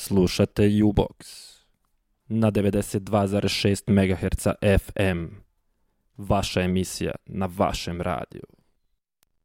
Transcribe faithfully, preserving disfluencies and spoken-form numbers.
Slušate U-Box na devedeset dva zarez šest megaherca F M. Vaša emisija na vašem radiju.